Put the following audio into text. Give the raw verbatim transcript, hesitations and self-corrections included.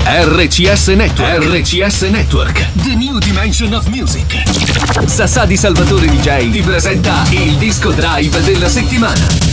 R C S Network. R C S Network. The New Dimension of Music. Sassà di Salvatore D J ti presenta il disco drive della settimana.